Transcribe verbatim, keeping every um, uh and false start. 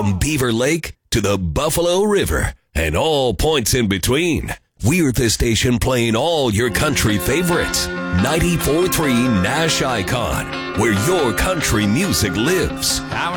From Beaver Lake to the Buffalo River and all points in between, we're the station playing all your country favorites. ninety-four point three Nash Icon, where your country music lives.